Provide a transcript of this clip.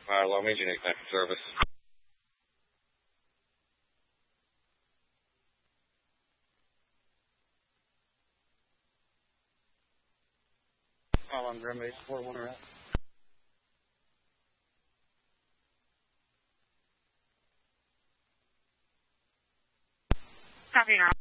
Long Beach, Unique Service. On Grim Base 41 around. Copy now.